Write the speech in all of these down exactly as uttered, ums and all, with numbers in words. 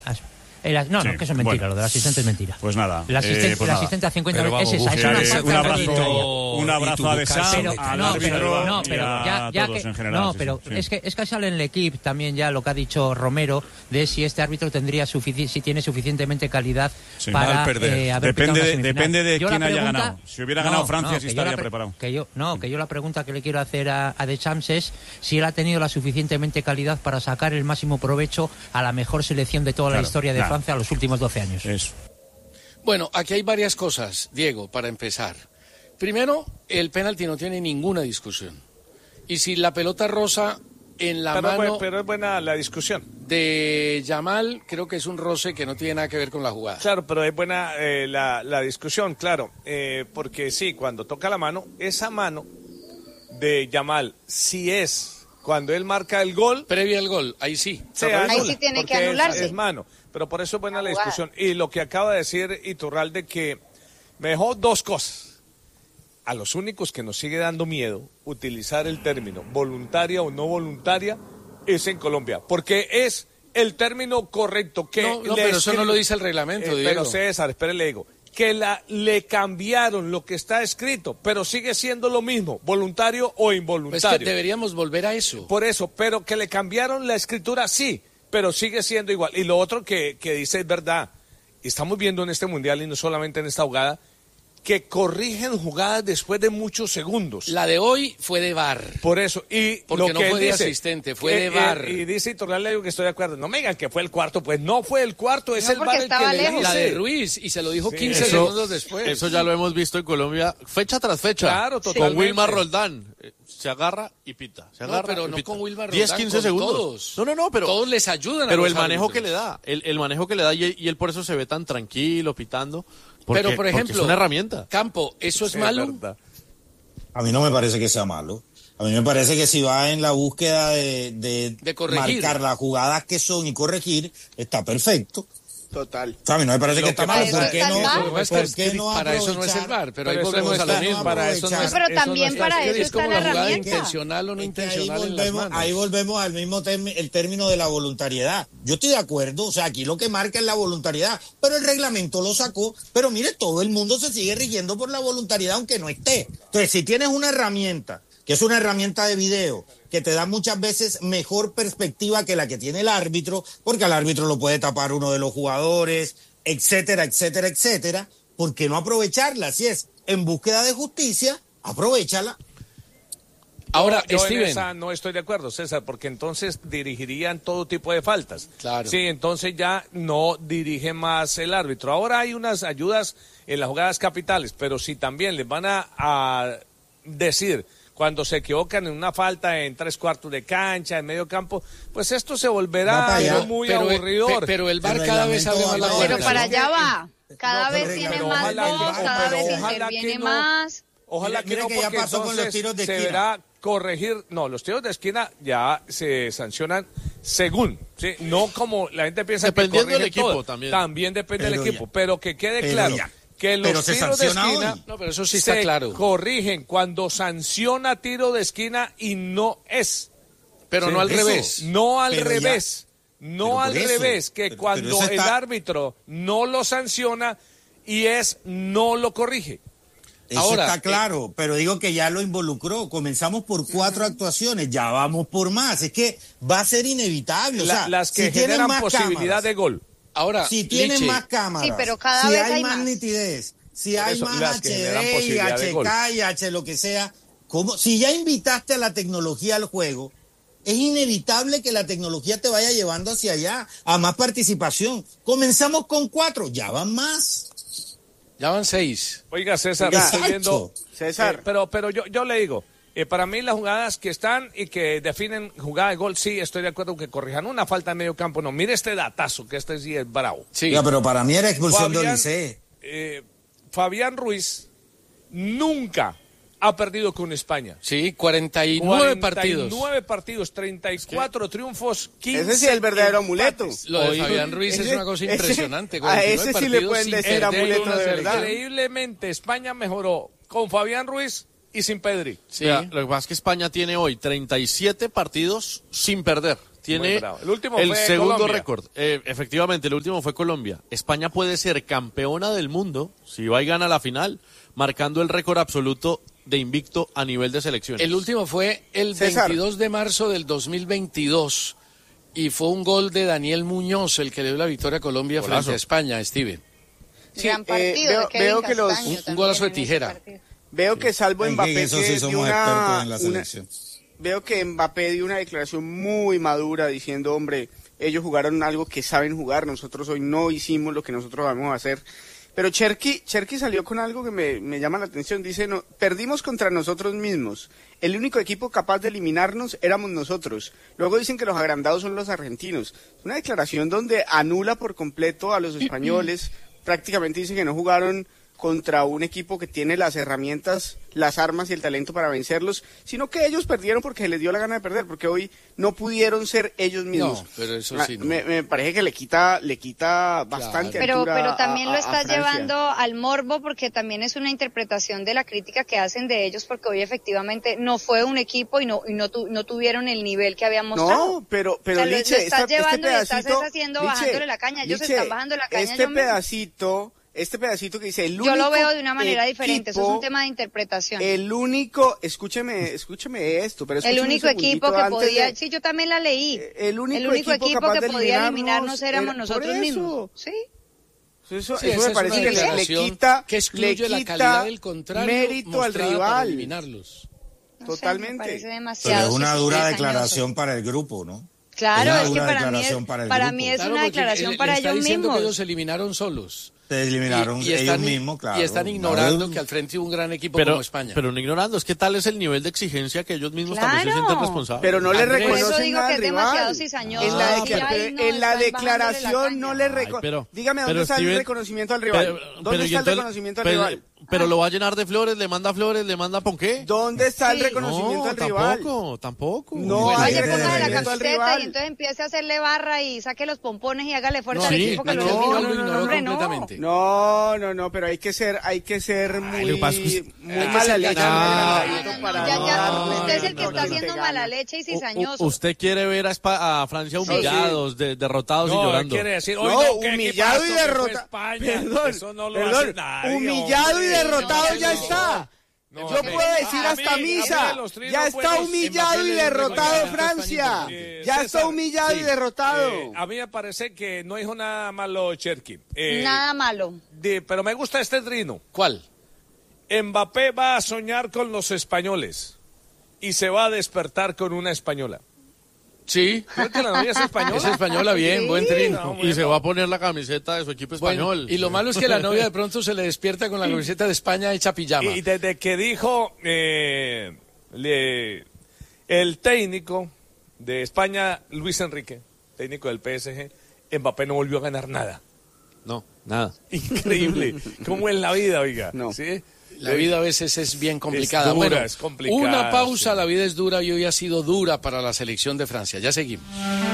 El, no, sí, no, que eso es mentira, bueno. Lo del asistente es mentira. Pues nada. El asistente, eh, pues el asistente a cincuenta vamos, es esa, es una falta un abrazo, de un abrazo a Deschamps, al no, árbitro pero, no, pero y a ya, ya todos que, en general. No, sí, pero sí. es que es que sale en el equipo también ya lo que ha dicho Romero de si este árbitro tendría sufici- si tiene suficientemente calidad sí, para eh, haber depende de, una depende de yo quién pregunta, haya ganado. Si hubiera ganado no, Francia, no, sí estaría pre- preparado. Que yo, no, que yo la pregunta que le quiero hacer a, a Deschamps es si él ha tenido la suficientemente calidad para sacar el máximo provecho a la mejor selección de toda claro, la historia de claro. Francia a los últimos doce años. Eso. Bueno, aquí hay varias cosas, Diego, para empezar. Primero, el penalti no tiene ninguna discusión. Y si la pelota rosa en la pero, mano... Pero es buena la discusión. De Yamal, creo que es un roce que no tiene nada que ver con la jugada. Claro, pero es buena eh, la, la discusión, claro. Eh, porque sí, cuando toca la mano, esa mano de Yamal, si es cuando él marca el gol... Previo al gol, ahí sí. Se ahí anula, sí tiene que anularse. Es, es mano. Pero por eso es buena la discusión. Y lo que acaba de decir Iturralde, que me dejó dos cosas. A los únicos que nos sigue dando miedo utilizar el término voluntaria o no voluntaria es en Colombia, porque es el término correcto que... No, no pero eso no lo dice el reglamento, eh, Diego. Pero César, espere, le digo, que la, le cambiaron lo que está escrito, pero sigue siendo lo mismo, voluntario o involuntario. Pues que deberíamos volver a eso. Por eso, pero que le cambiaron la escritura, sí, pero sigue siendo igual. Y lo otro que, que dice es verdad. Estamos viendo en este Mundial, y no solamente en esta jugada, que corrigen jugadas después de muchos segundos. La de hoy fue de V A R. Por eso. Y Porque lo no que fue de dice, asistente, fue eh, de V A R. Eh, y dice Iturralde, digo que estoy de acuerdo. No me digan que fue el cuarto, pues no fue el cuarto, es no, el V A R el que le dice. La de Ruiz, y se lo dijo sí, quince eso, segundos después. Eso ya lo hemos visto en Colombia, fecha tras fecha. Claro, totalmente. Con Wilmar Roldán. Se agarra y pita. Se agarra no, pero y no pita. con Wilmar Roldán, diez, quince con segundos. Todos. No, no, no, pero... Todos les ayudan a Pero los el manejo árbitros. que le da, el, el manejo que le da, y, y él por eso se ve tan tranquilo, pitando. Porque, pero, por ejemplo, es una herramienta. Campo, ¿eso es Sí, malo? verdad. A mí no me parece que sea malo. A mí me parece que si va en la búsqueda de, de, de corregir. marcar las jugadas que son y corregir, está perfecto. Total. O sea, a mí no me parece Lo que está que mal. pasa ¿Por es qué que no? está ¿Por mal. qué no Para eso no es el V A R, pero, Pero ahí volvemos eso a lo no mismo. para eso no es, pero eso también no para es, eso es como está la la jugada herramienta. intencional o no Es que ahí intencional en las volvemos, manos. ahí volvemos al mismo tem- el término de la voluntariedad. Yo estoy de acuerdo, o sea, aquí lo que marca es la voluntariedad, pero el reglamento lo sacó, pero mire, todo el mundo se sigue rigiendo por la voluntariedad aunque no esté. Entonces, si tienes una herramienta, que es una herramienta de video, que te da muchas veces mejor perspectiva que la que tiene el árbitro, porque al árbitro lo puede tapar uno de los jugadores, etcétera, etcétera, etcétera, ¿por qué no aprovecharla? Si es en búsqueda de justicia, aprovechala. Ahora, yo Steven. en esa no estoy de acuerdo, César, porque entonces dirigirían todo tipo de faltas. Claro. Sí, entonces ya no dirige más el árbitro. Ahora hay unas ayudas en las jugadas capitales, pero si también les van a, a decir cuando se equivocan en una falta en tres cuartos de cancha, en medio campo, pues esto se volverá allá. muy pero, aburridor. pe- pero el V A R El cada vez abre reglamento más la va puerta. Pero para Bueno, allá va. Cada no, pero vez tiene pero más ojalá que- voz, cada pero vez ojalá interviene que no. más. Ojalá Mira- que mira no, que ya porque pasó con los entonces tiros de se esquina. verá corregir. No, los tiros de esquina ya se sancionan según, ¿sí? No como la gente piensa Dependiendo que corrigen del equipo todo. también. También depende Pero del equipo, ya. pero que quede Pero claro ya. que los Pero se tiros de sanciona esquina hoy. No, pero eso sí está se claro. corrigen cuando sanciona tiro de esquina y no es. Pero Sí, no al eso. revés. No al Pero ya. revés. No Pero al por eso. revés, que Pero- cuando pero eso el está- árbitro no lo sanciona y es no lo corrige. Eso Ahora, está claro, pero digo que ya lo involucró. Comenzamos por cuatro actuaciones, ya vamos por más. Es que va a ser inevitable. O La- sea, las que si tienen generan más posibilidad cámaras, de gol. Ahora, si tienen Liche, más cámaras, Sí, pero cada si vez hay hay más más. nitidez, si Por hay eso, más las que generan H D y posibilidad de gol. H K y H lo que sea, ¿cómo? Si ya invitaste a la tecnología al juego, es inevitable que la tecnología te vaya llevando hacia allá, a más participación. Comenzamos con cuatro, ya van más. ya van seis. Oiga, César, Exacto. estoy viendo. César. eh, pero pero yo, yo le digo, eh, para mí las jugadas que están y que definen jugada de gol, sí, estoy de acuerdo que corrijan una falta en medio campo. No, mire este datazo, que este sí es bravo. Sí. Ya, pero para mí era expulsión de Fabián, Olise. eh, Fabián Ruiz nunca ha perdido con España. Sí, cuarenta y nueve cuarenta y partidos. nueve partidos, treinta y cuatro triunfos, quince Ese sí es el verdadero empates. amuleto. Lo de Oye, Fabián Ruiz es ese- una cosa ese- impresionante. a cuarenta y nueve ese sí le partidos pueden sin decir perder amuleto una de selección. verdad. Increíblemente, España mejoró con Fabián Ruiz y sin Pedri. Sí. Mira, lo que pasa es que España tiene hoy treinta y siete partidos sin perder. tiene el, último el fue segundo Colombia. récord. Eh, efectivamente, el último fue Colombia. España puede ser campeona del mundo si va y gana la final, marcando el récord absoluto de invicto a nivel de selecciones. El último fue el César. veintidós de marzo del dos mil veintidós y fue un gol de Daniel Muñoz el que le dio la victoria a Colombia Golazo. frente a España, Steven. Sí, Gran eh, partido veo, de Kevin veo que los Castaño un- un también golazo de en ese tijera. partido. veo que salvo En Mbappé eso que sí dio somos una, expertos en la una- selección. veo que Mbappé dio una declaración muy madura diciendo, hombre, ellos jugaron algo que saben jugar, nosotros hoy no hicimos lo que nosotros vamos a hacer. Pero Cherky, Cherky salió con algo que me, me llama la atención, dice, no, perdimos contra nosotros mismos, el único equipo capaz de eliminarnos éramos nosotros. Luego dicen que los agrandados son los argentinos. Es una declaración donde anula por completo a los españoles, prácticamente dice que no jugaron contra un equipo que tiene las herramientas, las armas y el talento para vencerlos, sino que ellos perdieron porque se les dio la gana de perder, porque hoy no pudieron ser ellos mismos. No, pero eso Ah, sí no. me, me parece que le quita, le quita bastante Pero, altura pero también a- lo a- está a Francia. llevando al morbo porque también es una interpretación de la crítica que hacen de ellos porque hoy efectivamente no fue un equipo y no y no, tu- no tuvieron el nivel que habían mostrado. No, pero, pero O sea, lo- Liche, lo estás esta- llevando y este estás pedacito, haciendo Liche, bajándole la caña. Ellos Liche, están bajando la caña. Este yo me- pedacito, este pedacito que dice el único Yo lo veo de una manera diferente, eso es un equipo- tema de interpretación. El único, escúcheme, escúcheme esto, pero El escúcheme un único equipo segundito que antes podía, de- sí, yo también la leí. el único, el único equipo, capaz que de podía eliminarnos eliminarnos éramos era- nosotros por mismos. eso. Sí. Eso, Sí, eso esa me es parece una que le, le declaración quita, que excluye le la quita calidad del contrario mérito al mostrada para rival. eliminarlos. No sé, Totalmente. me parece Pero demasiado es una sí, dura cizañoso. declaración para el grupo, ¿no? Claro, Es una es que dura para mí es, declaración para el para grupo. mí es Claro, una porque declaración él- para le está ellos diciendo mismos. que ellos se eliminaron solos. Se eliminaron Y- y ellos están- mismos, claro. Y están ignorando No, que al frente hubo un gran equipo pero, como España. pero no ignorando, es que tal es el nivel de exigencia que ellos mismos Claro. también se sienten responsables. Pero no le Andrés. Por eso reconocen digo nada que al es demasiado rival. cizañoso. En la, Ay, decla- ay, pero no, en la están declaración bajándole la no le caña. reconocen. Ay, pero- Dígame, ¿dónde pero está el Steven- reconocimiento al rival? Pero- ¿Dónde pero y está el entonces- reconocimiento al pero- rival? Pero lo va a llenar de flores, le manda flores, le manda ponqué. ¿Dónde está el Sí. reconocimiento No, al rival? tampoco, tampoco. No Bueno, hay Vaya, que póngale la reconocimiento al camiseta rival. y entonces empiece a hacerle barra y saque los pompones y hágale fuerza No, al sí, equipo que no, lo no, eliminó. no, lo ignoró Hombre, no. completamente. No, no, no, pero hay que ser, hay que ser muy, lo que pasa es que- muy hay que mala ser leche. gallardo, muy no, agrandadito No, no, para no, ya, ya, darle- usted es el que no, está no, haciendo no, mala no. leche y U- cizañoso. u- usted quiere ver a, Espa- a Francia humillados, de- derrotados y No, llorando. quiere decir, hoy No, no, ¿qué- qué humillado pasó? y Que fue derrotado. España. Perdón, Eso no lo perdón. hace nadie, humillado hombre. y derrotado No, ya no, está. No, Yo no, puedo no. decir A mí- hasta a mí misa. los tres Ya no está pueden- humillado Mbappé y le derrotado reconoce Francia. Eh, Ya está César, humillado y sí. derrotado. Eh, a mí me parece que no dijo nada malo Cherky. Eh, Nada malo. de- pero me gusta este trino. ¿Cuál? Mbappé va a soñar con los españoles y se va a despertar con una española. Sí. ¿Creo que la novia es española? Es española, bien, Sí. buen trino. No, Y se va a poner la camiseta de su equipo Bueno, español. y lo malo es que la novia de pronto se le despierta con la camiseta de España hecha pijama. Y desde que dijo eh, le- el técnico de España, Luis Enrique, técnico del P S G, Mbappé no volvió a ganar nada. No, nada. Increíble. ¿Cómo es la vida, oiga? No. ¿Sí? La vida a veces es bien complicada. Es dura, bueno, es complicada, una pausa, sí. la vida es dura y hoy ha sido dura para la selección de Francia. Ya seguimos.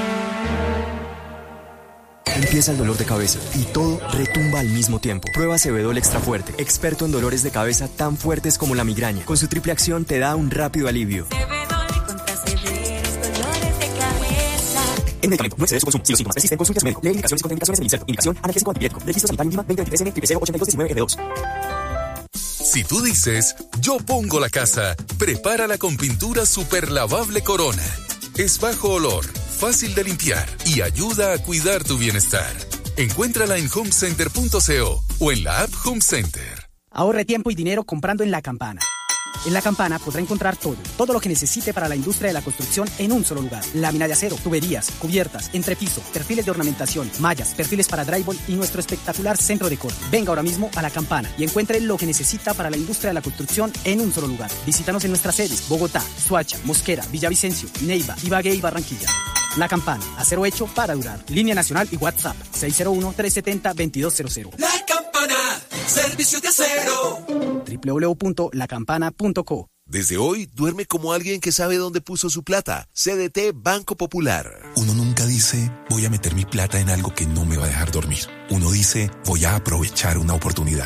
Empieza el dolor de cabeza y todo retumba al mismo tiempo. Prueba Cebedol Extra Fuerte, experto en dolores de cabeza tan fuertes como la migraña. Con su triple acción te da un rápido alivio. Cebedol contra severos dolores de cabeza. El medicamento no excede su consumo. Si los síntomas persisten, consulte a su médico. Lee indicaciones y contraindicaciones del inserto. Indicación analgésico antipirético. Registro sanitario Lima veinte veintitrés N triple cero ochenta y dos diecinueve F dos. Si tú dices, yo pongo la casa, prepárala con pintura super lavable Corona. Es bajo olor, fácil de limpiar y ayuda a cuidar tu bienestar. Encuéntrala en home center punto co o en la app Home Center. Ahorre tiempo y dinero comprando en La Campana. En La Campana podrá encontrar todo, todo lo que necesite para la industria de la construcción en un solo lugar. Lámina de acero, tuberías, cubiertas, entrepiso, perfiles de ornamentación, mallas, perfiles para drywall y nuestro espectacular centro de corte. Venga ahora mismo a La Campana y encuentre lo que necesita para la industria de la construcción en un solo lugar. Visítanos en nuestras sedes: Bogotá, Soacha, Mosquera, Villavicencio, Neiva, Ibagué y Barranquilla. La Campana, acero hecho para durar. Línea nacional y WhatsApp seis cero uno, tres siete cero, veintidós cero cero. La Campana, servicio de acero. doble u doble u doble u punto la campana punto co. Desde hoy, duerme como alguien que sabe dónde puso su plata. C D T Banco Popular. Uno nunca dice, voy a meter mi plata en algo que no me va a dejar dormir. Uno dice, voy a aprovechar una oportunidad.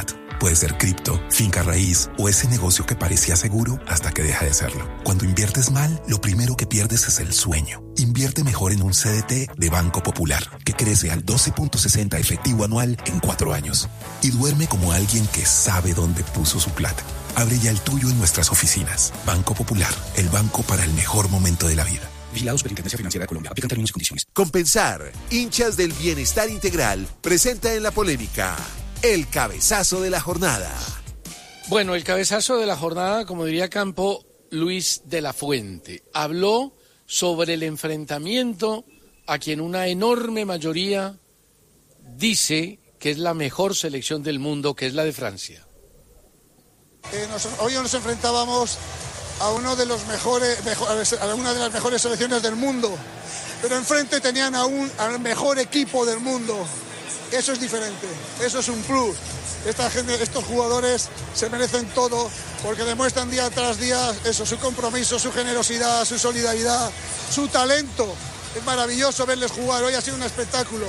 Puede ser cripto, finca raíz o ese negocio que parecía seguro hasta que deja de serlo. Cuando inviertes mal, lo primero que pierdes es el sueño. Invierte mejor en un C D T de Banco Popular, que crece al doce punto sesenta efectivo anual en cuatro años. Y duerme como alguien que sabe dónde puso su plata. Abre ya el tuyo en nuestras oficinas. Banco Popular, el banco para el mejor momento de la vida. Vigilado Superintendencia Financiera de Colombia. Aplican términos y condiciones. Compensar, hinchas del bienestar integral, presenta en la polémica el cabezazo de la jornada. Bueno, el cabezazo de la jornada, como diría Campo, Luis de la Fuente. Habló sobre el enfrentamiento a quien una enorme mayoría dice que es la mejor selección del mundo, que es la de Francia. Eh, nos, hoy nos enfrentábamos a uno de los mejores, mejor, a una de las mejores selecciones del mundo, pero enfrente tenían a un, al mejor equipo del mundo. Eso es diferente, eso es un plus. Esta gente, estos jugadores se merecen todo porque demuestran día tras día eso, su compromiso, su generosidad, su solidaridad, su talento. Es maravilloso verles jugar, hoy ha sido un espectáculo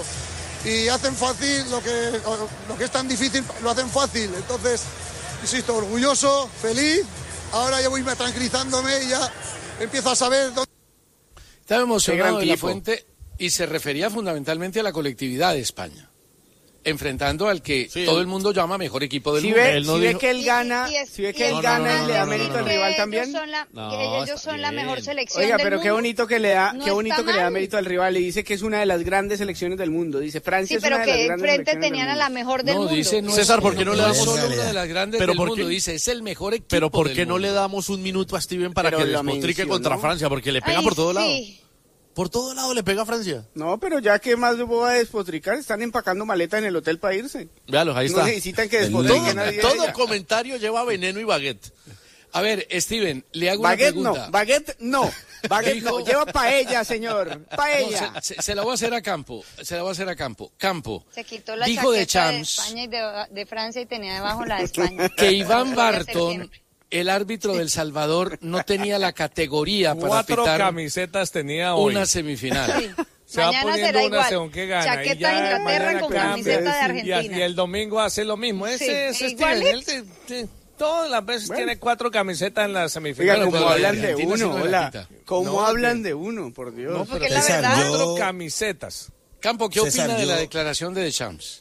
y hacen fácil lo que, lo que es tan difícil, lo hacen fácil. Entonces, insisto, orgulloso, feliz. Ahora ya voy tranquilizándome y ya empiezo a saber dónde... Estaba emocionado de la Fuente y se refería fundamentalmente a la colectividad de España, enfrentando al que sí, todo el mundo llama mejor equipo del si mundo. Ve, él no si dijo... ve que él gana, y, y es, si ve que él no, gana no, no, y le da mérito al rival también. Ellos son la, no, que ellos son la mejor selección Oiga, del pero mundo. qué bonito que le da, no qué bonito que le da mérito al rival. Le dice que es una de las grandes selecciones del mundo. Dice Francia sí, es una de las grandes selecciones del mundo. Sí, pero que enfrente tenían a la mejor del no, mundo. Dice, no, César, ¿por qué no, no le damos solo una de las grandes pero del por mundo? Qué, dice, es el mejor equipo. Pero ¿por qué del no mundo. le damos un minuto a Steven para pero que despotrique contra Francia? Porque le pega Ay, por todo sí. lado. Por todo lado le pega a Francia. No, pero ya que más voy a despotricar, están empacando maleta en el hotel para irse. Véalos, ahí no está. No necesitan que despotriquen nadie. Todo comentario lleva veneno y baguette. A ver, Steven, le hago baguette una pregunta. No, baguette no, baguette no, lleva paella, señor, paella. No, se, se, se la voy a hacer a Campo, se la voy a hacer a Campo. Campo, se quitó la dijo de chaqueta Champs, de España y de, de Francia y tenía debajo la de España. Que Iván Barton, el árbitro del Salvador, no tenía la categoría para Cuatro pitar camisetas tenía hoy. Una semifinal. Sí. Se mañana va poniendo será una igual. según que gana. Chaqueta y ya de Inglaterra con cambia, camiseta de sí, Argentina. Y, y el domingo hace lo mismo. Ese sí, es Steven. Él te, te, todas las veces bueno. tiene cuatro camisetas en la semifinal. Oiga, como hablan de Argentina uno, hola. Como no, hablan de uno, por Dios. No, porque pero la verdad... Cuatro camisetas. Campo, ¿qué César, opina de yo... la declaración de Deschamps?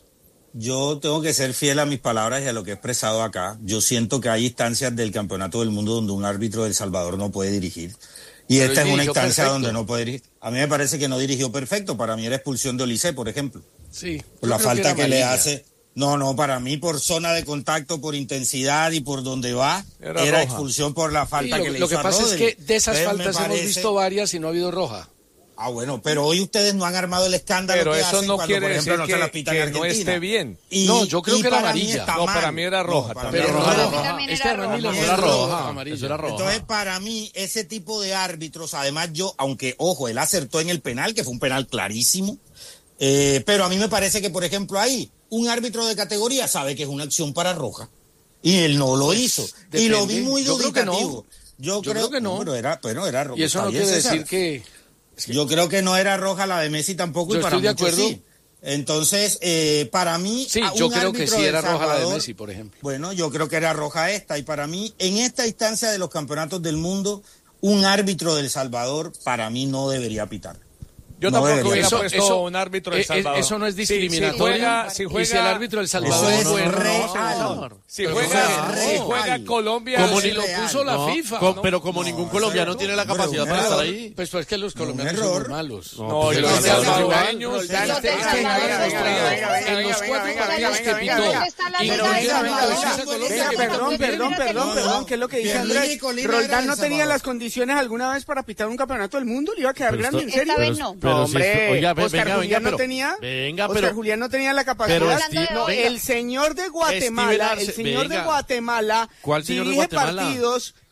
Yo tengo que ser fiel a mis palabras y a lo que he expresado acá. Yo siento que hay instancias del Campeonato del Mundo donde un árbitro de El Salvador no puede dirigir. Y Pero esta es una instancia perfecto. donde no puede dirigir. A mí me parece que no dirigió perfecto. Para mí era expulsión de Olise, por ejemplo. Sí. Por la falta que, que le hace. No, no, para mí por zona de contacto, por intensidad y por donde va, era, era expulsión por la falta sí, lo, que le lo hizo que pasa a Rodri. es que de esas Entonces, faltas parece... hemos visto varias y no ha habido roja. Ah, bueno, pero hoy ustedes no han armado el escándalo pero que eso hacen no cuando, quiere por ejemplo, decir no que, se la pitan que en Argentina. no esté bien. Y, no, yo creo que era para amarilla. No, para mí era roja. No, para pero mí era roja. roja. También Este era roja. era roja. roja. roja. Amarilla. Eso era roja. Entonces, para mí, ese tipo de árbitros, además yo, aunque, ojo, él acertó en el penal, que fue un penal clarísimo, eh, pero a mí me parece que, por ejemplo, ahí, un árbitro de categoría sabe que es una acción para roja, y él no lo hizo. Depende. Y lo vi muy yo duditativo. Creo que no. Yo, yo creo, creo que no. Pero era, pero era roja. Y eso no bien, quiere César. decir que... Es que... Yo creo que no era roja la de Messi tampoco, yo y para estoy de muchos acuerdo. sí. Entonces, eh, para mí... Sí, un yo creo que sí era Salvador, roja la de Messi, por ejemplo. Bueno, yo creo que era roja esta. Y para mí, en esta instancia de los campeonatos del mundo, un árbitro del Salvador, para mí, no debería pitar. Yo no tampoco debería. hubiera Eso- puesto eso- un árbitro del eh, Salvador. eso no es Sí, si discriminatorio. juega, si juega, Y si el árbitro del Salvador Eso es es bueno, real. si Pero juega, eso es si real. juega Colombia, como Eso ni es lo real. puso la No, FIFA. co- ¿no? pero como ningún colombiano tiene la Hombre, capacidad un para estar error. ahí. Pues, pues es que los colombianos Un son error. muy malos. No, No, y pero los es de que- salvadoreños, Los del Salvador En los cuatro partidos que pitó, ¿Dónde está la y liga no de llega Salvador? a Colombia, Venga, que perdón, pitó perdón, bien. perdón, No, perdón, no. ¿qué es lo que dice Pierluigi Andrés? Colina era Roldán de no tenía Salvador. las condiciones alguna vez para pitar un campeonato del mundo, le iba a quedar Pero grande, esto- en serio. Esta vez no. Pero No, si hombre, esto- oiga, ve- Oscar venga, Julián venga, no pero- tenía, venga, Oscar pero- Julián no tenía la Pero capacidad. Steve- No, venga. el señor de Guatemala, Steven el Arce- señor de venga. Guatemala ¿Cuál señor de dirige Guatemala? partidos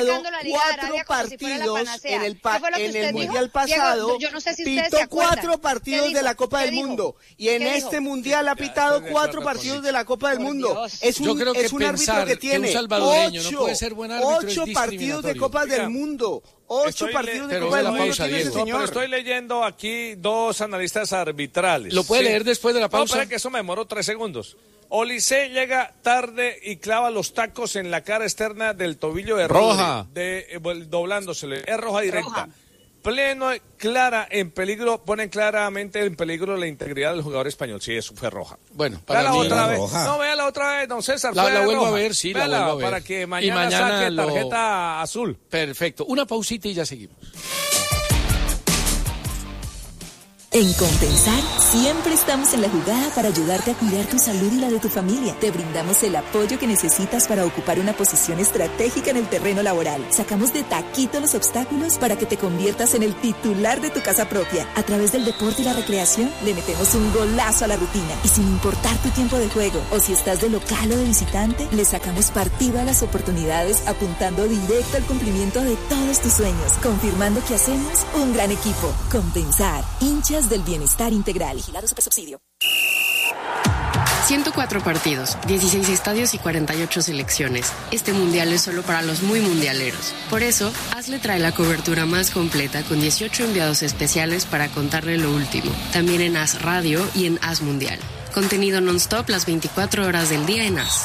sacando la Liga de Arabia como si fuera la panacea. En el, pa- ¿Qué fue lo que en usted el dijo? Mundial pasado, Diego, yo, yo no sé si ustedes pitó se acuerdan. cuatro partidos ¿Qué de la dijo? Copa ¿Qué del dijo? Mundo. Y en ¿Qué este dijo? Mundial ha pitado cuatro partidos de la Copa del Mundo. Es Yo un, creo que es un árbitro pensar que que tiene un salvadoreño no ocho, puede ser buen árbitro es ocho partidos de discriminatorio. Copa del Oiga, Mundo. Ocho Estoy partidos le- de Pero Copa de del la Mundo pausa, tiene ese Diego. No, pero señor. estoy leyendo aquí dos analistas arbitrales. ¿Lo puede Sí. leer después de la No, pausa? pero es que eso me demoró tres segundos. Olise llega tarde y clava los tacos en la cara externa del tobillo de Roja. Rodri, de, eh, doblándosele. Es roja directa. Roja. pleno, clara, en peligro, ponen claramente en peligro la integridad del jugador español. Sí, eso fue roja. Bueno, para véala mí, otra vez. roja. No, véala otra vez, don César. La, fue la vuelvo roja. a ver, sí, Véala, la vuelvo a ver. para que mañana, y mañana saque lo... tarjeta azul. Perfecto. Una pausita y ya seguimos. En Compensar, siempre estamos en la jugada para ayudarte a cuidar tu salud y la de tu familia. Te brindamos el apoyo que necesitas para ocupar una posición estratégica en el terreno laboral. Sacamos de taquito los obstáculos para que te conviertas en el titular de tu casa propia. A través del deporte y la recreación, le metemos un golazo a la rutina. Y sin importar tu tiempo de juego, o si estás de local o de visitante, le sacamos partido a las oportunidades apuntando directo al cumplimiento de todos tus sueños. Confirmando que hacemos un gran equipo. Compensar, hinchas del bienestar integral. Vigilado Supersubsidio. ciento cuatro partidos, dieciséis estadios y cuarenta y ocho selecciones. Este mundial es solo para los muy mundialeros. Por eso, Hazle trae la cobertura más completa con dieciocho enviados especiales para contarle lo último. También en Haz Radio y en Haz Mundial. Contenido non-stop las veinticuatro horas del día en Haz.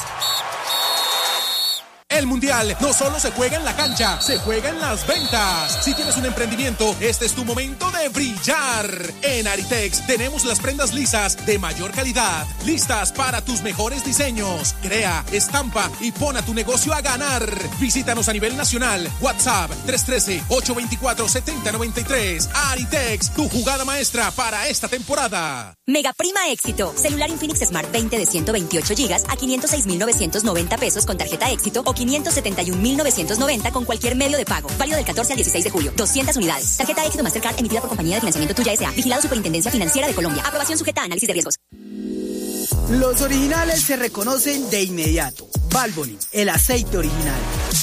El Mundial no solo se juega en la cancha, se juega en las ventas. Si tienes un emprendimiento, este es tu momento de brillar. En Aritex tenemos las prendas lisas de mayor calidad, listas para tus mejores diseños. Crea, estampa y pon a tu negocio a ganar. Visítanos a nivel nacional. WhatsApp tres uno tres, ocho dos cuatro, siete cero nueve tres. Aritex, tu jugada maestra para esta temporada. Mega Prima Éxito. Celular Infinix Smart veinte de ciento veintiocho gigas a quinientos seis mil novecientos noventa pesos con tarjeta Éxito o quinientos setenta y un mil novecientos noventa con cualquier medio de pago. Válido del catorce al dieciséis de julio. doscientas unidades. Tarjeta Éxito Mastercard emitida por Compañía de Financiamiento Tuya S A. Vigilado Superintendencia Financiera de Colombia. Aprobación sujeta a análisis de riesgos. Los originales se reconocen de inmediato. Valvoline, el aceite original.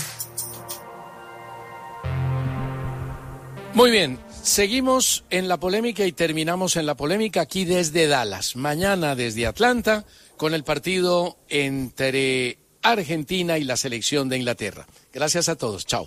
Muy bien. Seguimos en la polémica y terminamos en la polémica aquí desde Dallas. Mañana desde Atlanta con el partido entre Argentina y la selección de Inglaterra. Gracias a todos. Chao.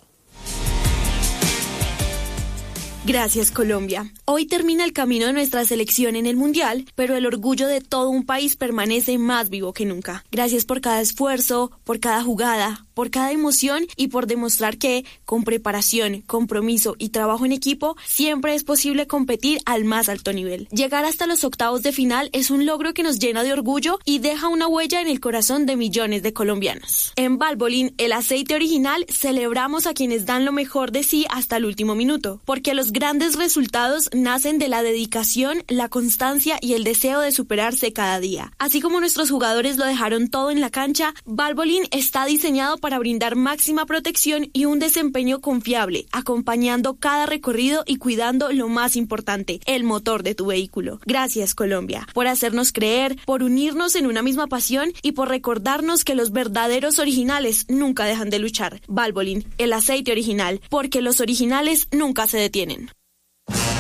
Gracias, Colombia. Hoy termina el camino de nuestra selección en el Mundial, pero el orgullo de todo un país permanece más vivo que nunca. Gracias por cada esfuerzo, por cada jugada, por cada emoción y por demostrar que, con preparación, compromiso y trabajo en equipo, siempre es posible competir al más alto nivel. Llegar hasta los octavos de final es un logro que nos llena de orgullo y deja una huella en el corazón de millones de colombianos. En Valvoline, el aceite original, celebramos a quienes dan lo mejor de sí hasta el último minuto, porque los grandes resultados nacen de la dedicación, la constancia y el deseo de superarse cada día. Así como nuestros jugadores lo dejaron todo en la cancha, Valvoline está diseñado para brindar máxima protección y un desempeño confiable, acompañando cada recorrido y cuidando lo más importante, el motor de tu vehículo. Gracias, Colombia, por hacernos creer, por unirnos en una misma pasión y por recordarnos que los verdaderos originales nunca dejan de luchar. Valvoline, el aceite original, porque los originales nunca se detienen.